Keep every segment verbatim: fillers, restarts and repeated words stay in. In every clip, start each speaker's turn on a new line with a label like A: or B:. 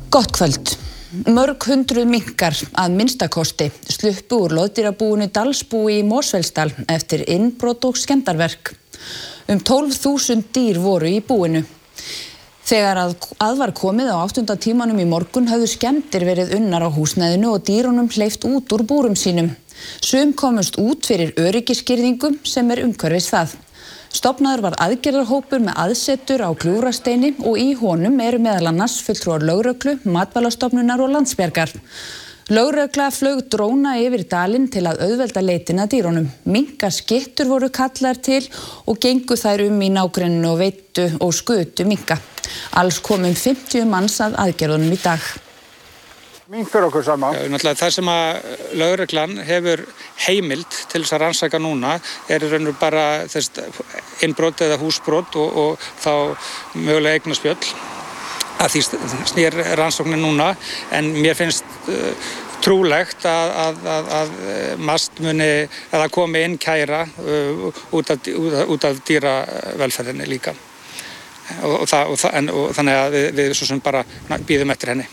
A: Gott kvöld. Mörg hundruð minkar að minnstakosti sluppu úr loðdýrabúinu Dalsbúi í Mosfellsdal eftir innbrot og skemmdarverk. Um tólf þúsund dýr voru í búinu. Þegar að, að var komið á áttunda tímanum í morgun höfðu skemmdir verið unnar á húsnæðinu og dýrunum hleypt út úr búrum sínum. Sum komust út fyrir öryggisgirðingum sem er umhverfis það. Stofnaður var aðgerðarhópur með aðsetur á Gljúfrasteini og í honum eru meðal annars fulltrúar lögreglu, Matvælastofnunar og Landsbjargar. Lögregla flaug dróna yfir dalinn til að auðvelda leitina að dýrunum. Minkaskyttur voru kallar til og gengu þær um í nágrenninu og veittu og skutu minka. Alls komum fimmtíu manns að aðgerðunum í dag.
B: Mink fyrir okkur saman.
C: Já, náttúrulega það sem að lögreglan hefur heimild til þess að rannsaka núna er raunur bara þess innbrot eða húsbrot og, og þá mögulega eignaspjöll. Að því snýr rannsóknin núna en mér finnst uh, trúlegt að, að, að, að mast muni eða komi inn kæra uh, út, af, út, af, út af dýravelferðinni líka. Og, og, það, og, það, en, og þannig að við, við svo sem bara bíðum eftir henni.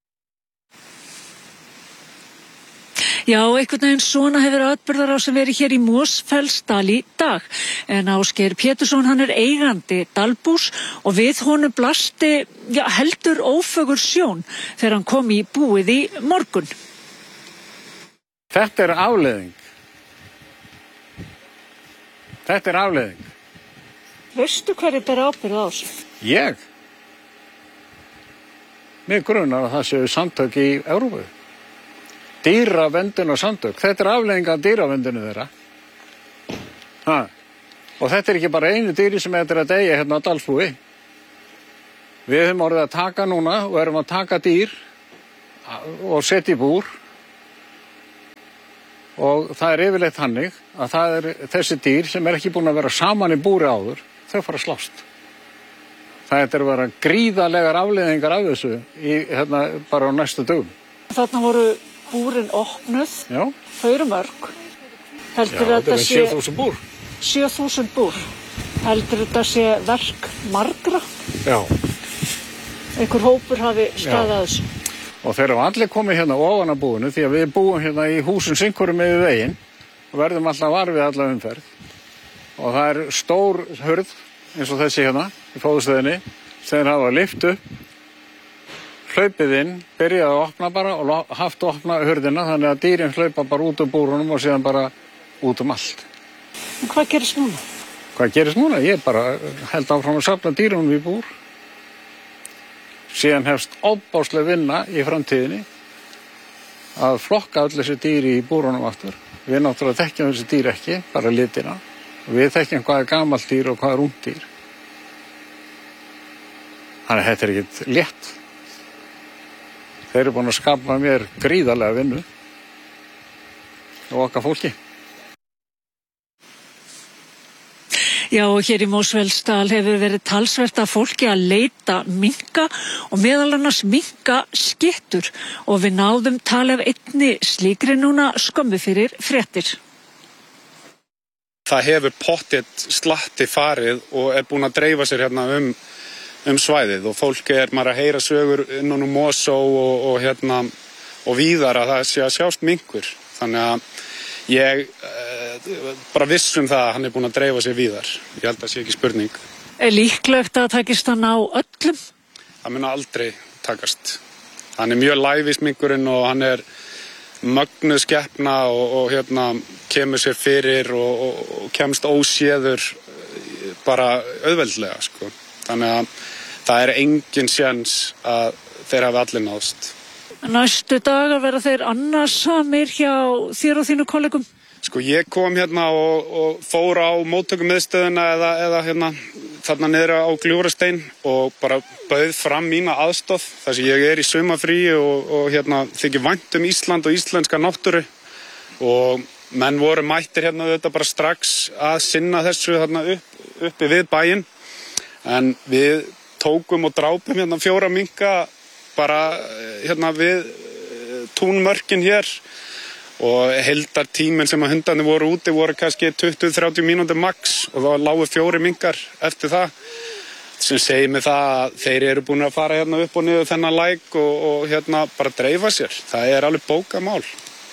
D: Já, einhvern veginn svona hefur atburðarásin verið hér í Mosfellsdal í dag. En Ásgeir Pétursson, hann er eigandi dalbús og við honum blasti já, heldur ófögur sjón þegar hann kom í búið í morgun.
B: Þetta er afleiðing. Þetta er afleiðing.
D: Veistu hverju ber ábyrgð á þessu?
B: Ég? Mig grunar að það séu samtök í Evrópu. Dýravendun og samtök. Þetta er afleiðing af dýravendunum þeirra. Ha. Og þetta er ekki bara einu dýri sem þetta er að deyja hérna á Dalsbúi. Við höfum orðið að taka núna og erum að taka dýr og setja í búr. Og það er yfirleitt hannig að það er þessi dýr sem er ekki búin að vera saman í búri áður, þau fara að slást. Það er að vera gríðarlegar afleiðingar af þessu í, hérna, bara á næstu dögum.
D: Þarna voru búrin opnuð,
B: já.
D: Þau eru mörg. Heldur
B: já,
D: þetta sé
B: sjö þúsund búr.
D: sjö þúsund búr. Heldur þetta sé verk margra?
B: Já.
D: Einhver hópur hafi staðað þessu.
B: Og þeir hafa allir komið hérna ofan að búinu því að við búum hérna í húsum sinkurum með veginn og verðum alltaf var við alla umferð. Og það er stór hurð eins og þessi hérna í fóðustöðinni sem þeir hafa lyft upp. Hlaupið inn, byrjaði að opna bara og haft að opna hurðina þannig að dýrin hlaupa bara út úr búrunum og síðan bara út um allt.
D: En hvað gerist núna?
B: Hvað gerist núna? Ég bara held áfram að safna dýrunum í búr. Síðan hefst ofboðsleg vinna í framtíðinni að flokka öll þessi dýri í búrunum aftur. Við náttúrulega þekkjum þessi dýr ekki, bara litina. Við þekkjum hvað er gamalt dýr og hvað er ungt dýr. Þannig að þetta er ekkert létt. Þeir eru búin að skapa mér gríðarlega vinnu og okkar fólki.
D: Já, og hér í Mosfellsdal hefur verið talsvert af fólki að leita minka og meðal annars minkaskyttur og við náðum tala af einni slíkri núna skömmu fyrir fréttir.
E: Það hefur pottið slatti farið og er búin að dreifa sér hérna um um svæðið og fólk er maður að heyra sögur innan um Mosó og, og hérna og víðar að það sé að sjást minkur þannig að ég eh, bara viss um það að hann er búin að dreifa sér víðar ég held að það sé ekki spurning.
D: Er líklegt að takist hann á öllum?
E: Það mun aldrei takast hann er mjög lævís minkurinn og hann er mögnuð skepna og, og hérna kemur sér fyrir og, og, og kemst óséður bara auðveldlega sko þannig að það er engin séns að þeir hafi allir náðst.
D: Næstu dagar verða þeir annarsamir hjá þér og þínu kollegum?
E: Sko ég kom hérna og, og fór á móttökumiðstöðina eða, eða hérna þarna niður á Gljúfrastein og bara bauð fram mína aðstoð þar sem ég er í sumarfríi og, og hérna þykir vænt um Ísland og íslenska náttúru og menn voru mættir hérna þetta bara strax að sinna þessu hérna upp, uppi við bæinn. En við tókum og drápum hérna fjóra minka bara hérna við túnmörkin hér og heildartíminn sem að hundarnir voru úti voru kannski tuttugu til þrjátíu mínútur max og það lágu fjóri minkar eftir það sem segir mig það að þeir eru búin að fara hérna upp og niður þennan læk og, og hérna bara dreifa sér. Það er alveg bókamál.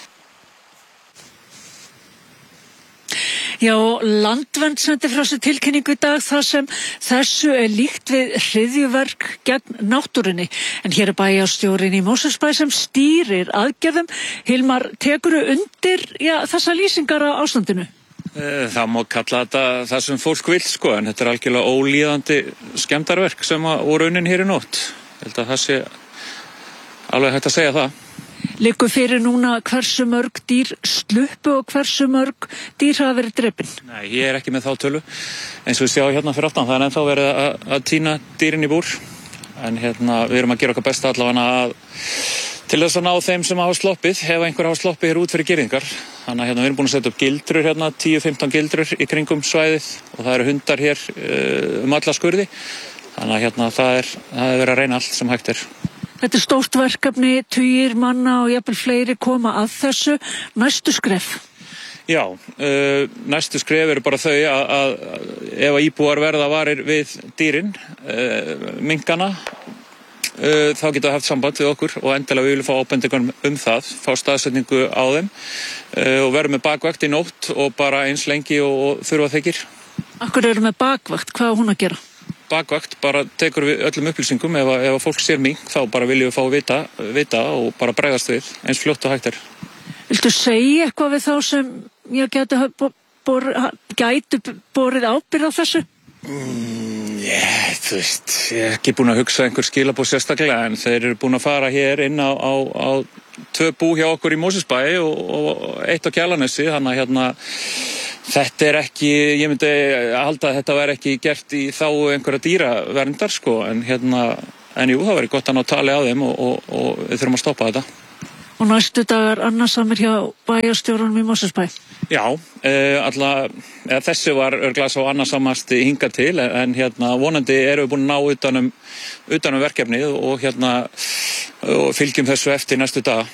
D: Já, Landvernd sendi frá sér tilkynningu í dag þar sem þessu er líkt við hryðjuverk gegn náttúrunni. En hér er bæjarstjórinn í Mosfellsbæ sem stýrir aðgerðum. Hilmar, tekurðu undir já, þessa lýsingar á ástandinu?
F: Það má kalla þetta það sem fólk vill sko, en þetta er algjörlega ólíðandi skemmdarverk sem voru unnin hér í nótt. Ég held að það sé alveg hægt að segja það.
D: Liggur fyrir núna hversu mörg dýr sluppu og hversu mörg dýr hafa verið drepin?
F: Nei, ég er ekki með þá tölu. Eins og við sjá hérna fyrir aftan, það er ennþá verið að, að tína dýrin í búr. En hérna, við erum að gera okkar besta allavega að til þess að ná þeim sem hafa sloppið, ef einhver hafa sloppið hér út fyrir girðingar. Þannig að hérna, við erum búin að setja upp gildrur hérna, tíu til fimmtán gildrur í kringum svæðið og það eru hundar hér uh, um alla skurði. Þannig að hérna, það er, það er verið að reyna allt sem hægt er.
D: Þetta er stórt verkefni, tugir manna og jafnvel fleiri koma að þessu. Næstu skref?
F: Já, uh, næstu skref eru bara þau að, að, að ef að íbúar verða varir við dýrin, uh, minkana, uh, þá geta haft samband við okkur og endilega við viljum fá ábendingar um það, fá staðsetningu á þeim uh, og verðum með bakvakt í nótt og bara eins lengi og, og þurfa þykir.
D: Akkur eru með bakvakt, hvað á hún að gera?
F: Bakvakt bara tekur við öllum upplýsingum ef, að, ef að fólk sér mink þá bara viljum við fá að vita, vita og bara bregðast við eins fljótt og hægt er.
D: Viltu segja eitthvað við þá sem ég gætu, bor, gætu borið ábyrgð á þessu?
F: Mm, yeah, þú veist, ég er ekki búin að hugsa einhver skilabóð sérstaklega en þeir eru búin að fara hér inn á, á, á tvö bú hjá okkur í Mosfellsbæ og, og eitt á Kjalarnesi, þannig að hérna þetta er ekki, ég myndi halda að þetta væri ekki gert í þágu einhverja dýraverndar sko, en hérna, en jú, það væri gott að ná tali á þeim og, og, og við þurfum að stoppa þetta.
D: Og næstu dagar annarsamir hjá bæjarstjórunum í Mosfellsbæ?
F: Já, eh, alla, eða, þessi var örglega svo annarsamast hingað til, en hérna vonandi erum við búin að ná utanum, utanum verkefnið og hérna og fylgjum þessu eftir næstu daga.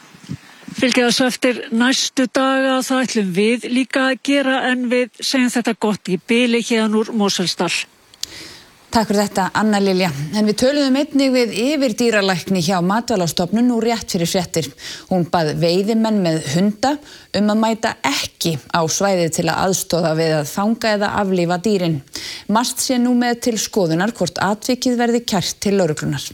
D: Fylgja þessu eftir næstu daga, það ætlum við líka að gera en við segjum þetta gott í bili hérna úr Mosfellsdal.
A: Takk fyrir þetta, Anna Lilja. En við töluðum einnig við yfirdýralækni hjá Matvælastofnun nú rétt fyrir fréttir. Hún bað veiðimenn með hunda um að mæta ekki á svæðið til að aðstoða við að fanga eða aflífa dýrin. Mast sé nú með til skoðunar hvort atvikið verði kært til lögreglunar.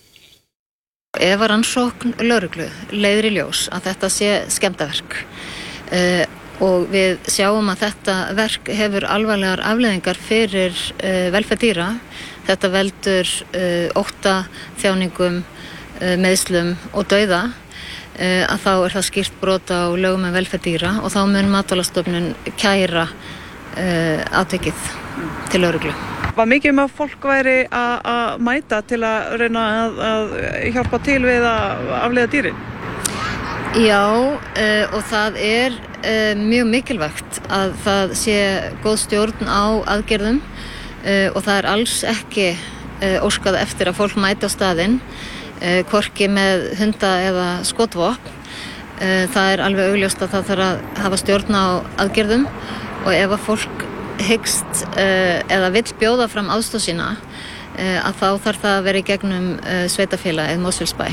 G: Ef að rannsókn lögreglu leiðir í ljós að þetta sé skemmdarverk uh, og við sjáum að þetta verk hefur alvarlegar afleiðingar fyrir uh, velferð dýra, þetta veldur uh, ótta, þjáningum, uh, meiðslum og dauða, uh, að þá er það skýrt brot á lögum um velferð dýra og þá mun Matvælastofnun kæra uh, atvikið til lögreglu.
H: Var mikið um að fólk væri að mæta til að reyna að, að hjálpa til við að afleiða dýrin?
G: Já, uh, og það er uh, mjög mikilvægt að það sé góð stjórn á aðgerðum uh, og það er alls ekki uh, óskað eftir að fólk mæti á staðinn, uh, hvorki með hunda eða skotvopn. Uh, það er alveg augljóst að það þarf að hafa stjórn á aðgerðum og ef að fólk hyggst uh, eða vill bjóða fram aðstoð sína uh, að þá þarf það að vera í gegnum uh, sveitafélagið Mosfellsbæ.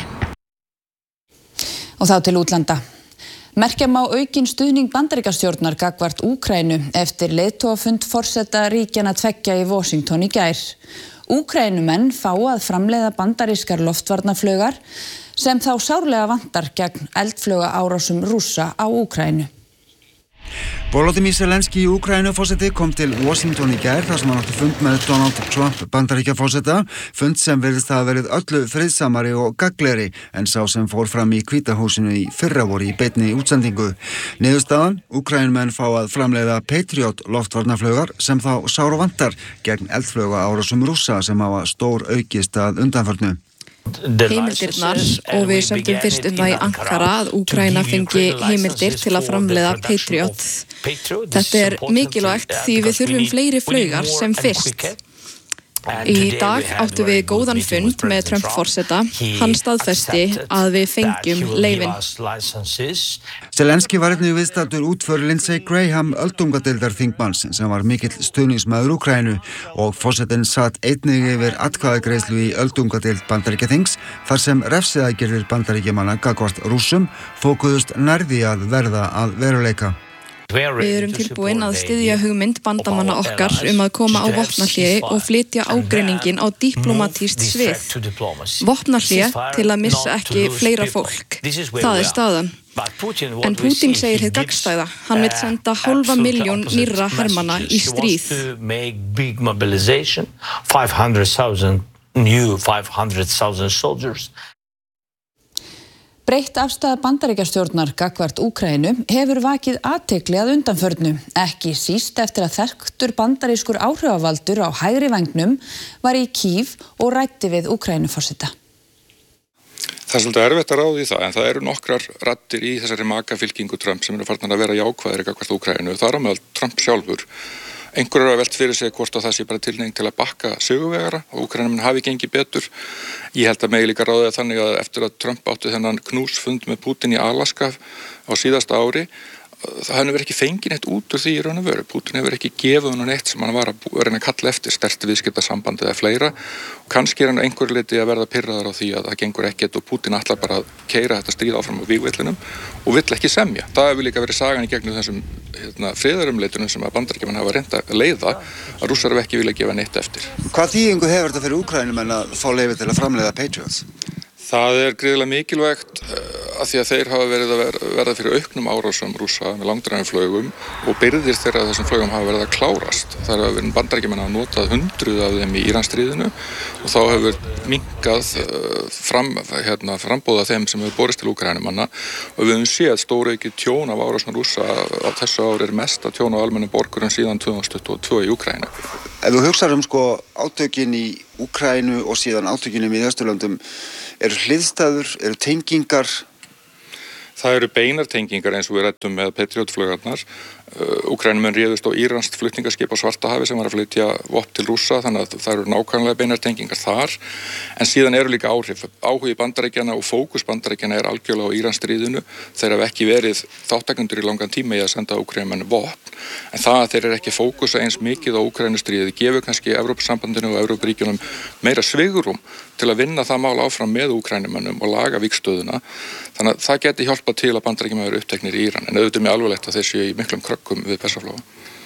A: Og þá til útlanda. Merkja má aukinn stuðning Bandaríkjastjórnar gagnvart Úkraínu eftir leiðtogafund forseta ríkjanna tveggja í Washington í gær. Úkraínumenn fá að framleiða bandarískar loftvarnarflaugar sem þá sárlega vantar gegn eldflaugaárásum Rússa á Úkraínu.
I: Volodymyr Zelenský í Úkraínu forseti kom til Washington í gær þar sem hann átti fund með Donald Trump Bandaríkjaforseta, fund sem virðist hafa verið öllu friðsamari og gagnlegri en sá sem fór fram í Hvíta húsinu í fyrravori í beinni útsendingu. Niðurstaðan, Úkraínumenn fá að framleiða Patriot loftvarnarflaugar sem þá sára vantar gegn eldflaugaárásum Rússa sem hafa stór aukist að undanförnu.
J: Heimildirnar og við sömdum fyrst um það í Ankara að Úkraína fengi heimildir til að framleiða Patriot. Þetta er mikilvægt því við þurfum fleiri flaugar sem fyrst. Í dag áttu við góðan fund með Trump-forseta. Hann staðfesti að við fengjum leyfin.
I: Zelenski var einnig viðstaddur útför Lindsey Graham öldungadeildarþingmanns sem var mikill stuðningsmaður Úkraínu og forsetinn satt einnig yfir atkvæðagreiðslu í öldungadeild Bandaríkjaþings þar sem refsiaðgerðir Bandaríkjamanna gagnvart Rússum fókuðust nærði að verða að veruleika.
J: Við erum tilbúin að styðja hugmynd bandamanna okkar um að koma á vopnahléi og flytja ágreiningin á diplómatískt svið. Vopnahléi til að missa ekki fleira fólk. Það er staðan. En Putin segir hið gagnstæða. Hann vill senda hálfa milljón nýrra hermanna í stríð.
K: five hundred thousand new five hundred thousand soldiers.
A: Breytt afstaða Bandaríkjastjórnar gagnvart Úkraínu hefur vakið athygli að undanförnu, ekki síst eftir að þekktur bandarískur áhrifavaldur á hægri vængnum var í Kív og ræddi við Úkraínuforseta.
L: Það er svolítið erfitt að ráða í það, en það eru nokkrar raddir í þessari makafylkingu Trump sem eru farnar að vera jákvæðir gagnvart Úkraínu. Það er á meðal Trump sjálfur. Einhverjur hafa velt fyrir sig hvort að það sé bara tilhneiging til að bakka sigurvegara og Úkraínumenn hafi gengið betur. Ég held að megi líka ráðið þannig að eftir að Trump átti þennan knúsfund með Putin í Alaska á síðasta ári, það hefur ekki fengið neitt út úr því í raun og veru. Putin hefur ekki gefið hann neitt sem hann var að reyna að kalla eftir, sterkt viðskiptasamband eða fleira. Og kannski er hann einhver liti að verða pirraður á því að það gengur ekkert og Putin ætlar bara að keyra þetta stríð áfram á vígvellinum og vill ekki semja. Það hefur líka verið sagan í gegnum þessum hérna, friðarumleitunum sem að Bandaríkjamenn hafa reynt að leiða að Rússar hafa ekki vilja gefa neitt eftir.
I: Hvað þýðingu hefur þetta fyrir Úkraínumenn að fá leyfi til að framleiða Patriots?
L: Það er gríðarlega mikilvægt að því að þeir hafa verið að verða fyrir auknum árásum Rússa með langdrægum og byrðir þeirra þessum flugum hafa verið að klárast. Það hafa verið Bandaríkjamenn að notað hundruð af þeim í Íransstríðinu og þá hefur minnkað fram, hérna, frambóða þeim sem hefur borist til Úkraínumanna og við höfum séð stóraukið tjón af árásum Rússa á þessu ári er mesta tjón á almennum borgurum síðan tvö þúsund tuttugu og tvö í Úkraínu.
I: Ef þú hugsar um sko átökin í Úkraínu og síðan átökin í Miðausturlöndum, eru hliðstæður, eru tengingar?
L: Það eru beinar tengingar eins og við ræddum með Patriot-flugurnar. Úkraínumenn réðust á íranskt flutningaskip á Svartahafi sem var að flytja vopn til Rússa, þannig að það eru nákvæmlega beinar tengingar þar. En síðan eru líka áhrif. Áhugi Bandaríkjanna og fókus Bandaríkjanna er algjörlega á Íransstríðinu. Þeir hafa ekki verið þáttakendur í langan tíma í að senda Úkraínumenn vopn. En það að þeir eru ekki fókusa eins mikið á Úkraínustríðið gefur kannski Evrópusambandinu og Evrópuríkjunum meira svigrúm til að vinna það mál áfram með Úkrænumönnum og laga vígstöðuna. Þannig að það geti hjálpað til að Bandaríkjamenn eru uppteknir í Íran, en auðvitað er mjög alvarlegt að þeir séu í miklum kröggum við Persaflóa.